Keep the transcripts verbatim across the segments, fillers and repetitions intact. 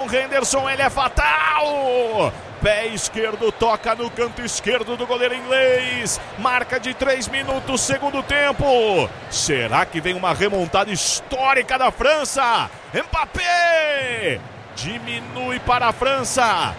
Henderson, ele é fatal! Pé esquerdo, toca no canto esquerdo do goleiro inglês. Marca de três minutos, segundo tempo. Será que vem uma remontada histórica da França? Mbappé diminui para a França.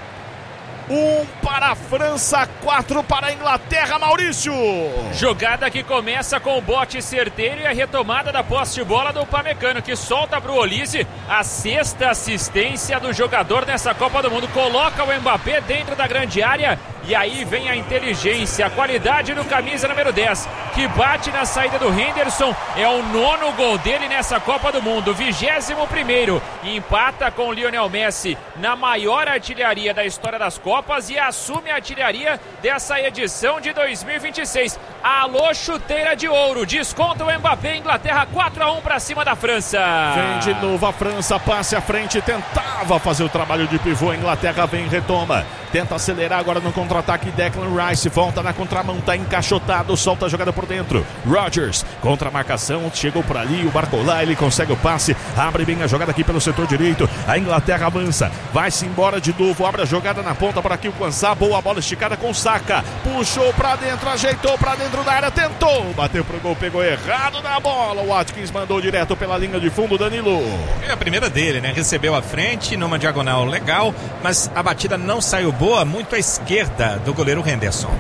Um para a França, quatro para a Inglaterra, Maurício. Jogada que começa com o bote certeiro e a retomada da posse de bola do Upamecano, que solta para o Olise a sexta assistência do jogador nessa Copa do Mundo. Coloca o Mbappé dentro da grande área e aí vem a inteligência, a qualidade do camisa número dez, que bate na saída do Henderson. É o nono gol dele nessa Copa do Mundo, vigésimo primeiro. E empata com o Lionel Messi na maior artilharia da história das Copas e assume a artilharia dessa edição de dois mil e vinte e seis. Alô, chuteira de ouro, desconta o Mbappé, Inglaterra quatro a um para cima da França. Vem de novo a França, passe à frente, tentava fazer o trabalho de pivô, a Inglaterra vem, retoma, tenta acelerar agora no contra-ataque. Declan Rice volta na contramão, tá encaixotado, solta a jogada por dentro. Rodgers contra a marcação, chegou por ali, o Barcola, ele consegue o passe, abre bem a jogada aqui pelo setor direito. A Inglaterra avança, vai-se embora de novo, abre a jogada na ponta para aqui o Kwanzaa, boa bola esticada com Saka, puxou pra dentro, ajeitou pra dentro da área, tentou, bateu pro gol, pegou errado na bola. O Watkins mandou direto pela linha de fundo, Danilo. É a primeira dele, né? Recebeu à frente, numa diagonal legal, mas a batida não saiu boa, muito à esquerda do goleiro Henderson.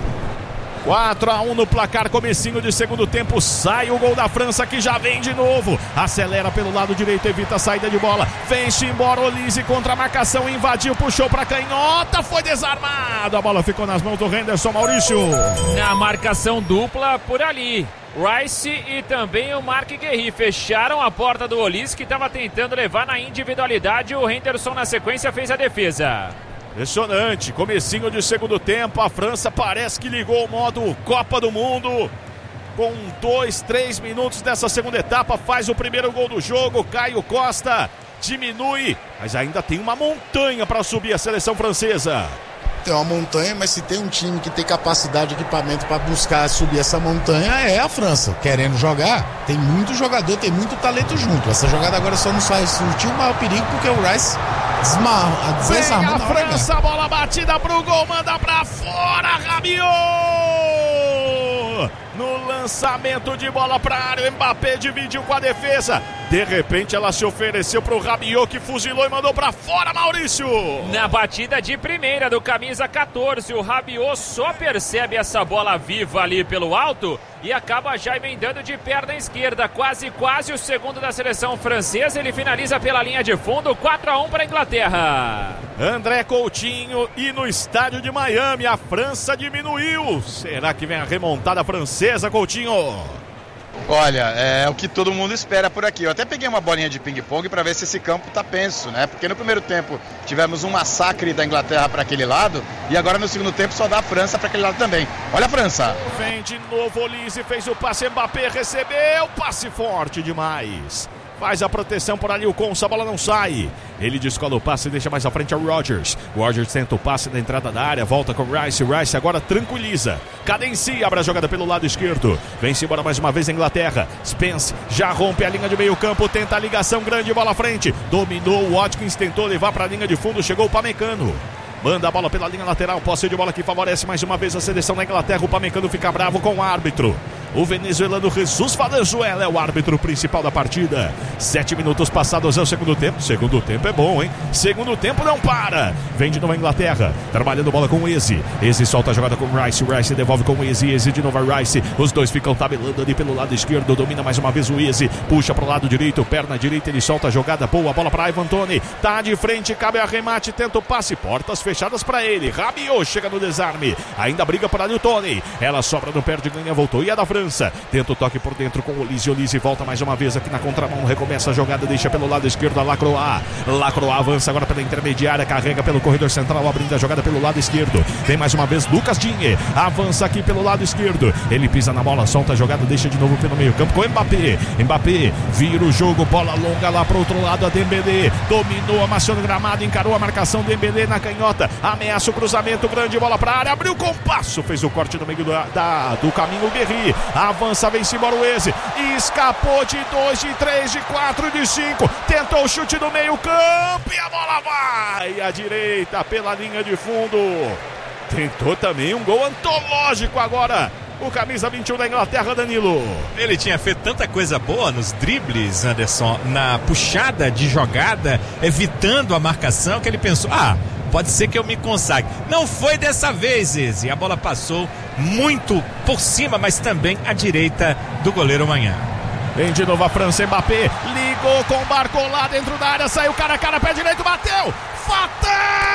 quatro a um no placar, comecinho de segundo tempo, sai o gol da França que já vem de novo, acelera pelo lado direito, evita a saída de bola, vem-se embora, Olise contra a marcação, invadiu, puxou pra canhota, foi desarmado, a bola ficou nas mãos do Henderson, Maurício. Na marcação dupla por ali, Rice e também o Marc Guéhi fecharam a porta do Olise, que estava tentando levar na individualidade. O Henderson na sequência fez a defesa. Impressionante, comecinho de segundo tempo, a França parece que ligou o modo Copa do Mundo. Com dois, três minutos dessa segunda etapa, faz o primeiro gol do jogo. Caio Costa diminui, mas ainda tem uma montanha para subir a seleção francesa. Tem uma montanha, mas se tem um time que tem capacidade, equipamento para buscar subir essa montanha, é a França. Querendo jogar, tem muito jogador, tem muito talento junto. Essa jogada agora só não sai surtir o maior perigo porque o Rice desmarra, desarma. Vem a França, bola batida pro gol, manda pra fora, Rabiot! No lançamento de bola pra área, o Mbappé dividiu com a defesa. De repente ela se ofereceu pro Rabiot, que fuzilou e mandou pra fora, Maurício. Na batida de primeira do camisa catorze, o Rabiot só percebe essa bola viva ali pelo alto e acaba já emendando de perna esquerda. Quase, quase o segundo da seleção francesa. Ele finaliza pela linha de fundo, quatro a um para a Inglaterra. André Coutinho, e no estádio de Miami a França diminuiu. Será que vem a remontada francesa, Coutinho? Olha, é o que todo mundo espera por aqui. Eu até peguei uma bolinha de ping-pong para ver se esse campo tá penso, né? Porque no primeiro tempo tivemos um massacre da Inglaterra para aquele lado e agora no segundo tempo só dá a França para aquele lado também. Olha a França. Vem de novo, Olise fez o passe, Mbappé recebeu, passe forte demais. Faz a proteção por ali, o Konsa, a bola não sai. Ele descola o passe e deixa mais à frente o Rodgers. O Rodgers tenta o passe da entrada da área, volta com o Rice. O Rice agora tranquiliza. Cadencia, abre a jogada pelo lado esquerdo. Vem-se embora mais uma vez a Inglaterra. Spence já rompe a linha de meio campo, tenta a ligação grande, bola à frente. Dominou, o Watkins tentou levar para a linha de fundo, chegou o Upamecano. Manda a bola pela linha lateral, posse de bola que favorece mais uma vez a seleção da Inglaterra. O Upamecano fica bravo com o árbitro. O venezuelano Jesus Valenzuela é o árbitro principal da partida. Sete minutos passados é o segundo tempo. Segundo tempo é bom, hein? Segundo tempo não para. Vem de novo a Inglaterra, trabalhando bola com o Eze. Eze solta a jogada com o Rice. Rice devolve com o Eze. Eze de novo a Rice. Os dois ficam tabelando ali pelo lado esquerdo. Domina mais uma vez o Eze. Puxa pro lado direito, perna direita. Ele solta a jogada boa. Bola para Ivan Toney. Tá de frente, cabe arremate. Tenta o passe. Portas fechadas para ele. Rabiot chega no desarme. Ainda briga por ali o Toney. Ela sobra no pé de ganha. Voltou e é da França. Tenta o toque por dentro com o Olise. Olise volta mais uma vez aqui na contramão. Recomeça a jogada, deixa pelo lado esquerdo a Lacroix. Lacroix avança agora pela intermediária, carrega pelo corredor central, abrindo a jogada pelo lado esquerdo. Vem mais uma vez Lucas Digne. Avança aqui pelo lado esquerdo. Ele pisa na bola, solta a jogada, deixa de novo pelo meio campo com o Mbappé. Mbappé vira o jogo, bola longa lá pro outro lado. A Dembélé dominou, amassou no gramado, encarou a marcação. Dembélé na canhota, ameaça o cruzamento, grande bola pra área, abriu o compasso, fez o corte no meio do, da, do caminho. O Guéhi Avança, vem-se embora o Eze. Escapou de dois, de três, de quatro, de cinco. Tentou o chute do meio campo e a bola vai à direita pela linha de fundo. Tentou também um gol antológico agora. O camisa vinte e um da Inglaterra, Danilo. Ele tinha feito tanta coisa boa nos dribles, Anderson, na puxada de jogada, evitando a marcação, que ele pensou, ah, pode ser que eu me consagre. Não foi dessa vez, Eze. A bola passou muito por cima, mas também à direita do goleiro Manhã. Vem de novo a França, Mbappé. Ligou com o Barco lá dentro da área, saiu cara a cara, pé direito, bateu. Fatal!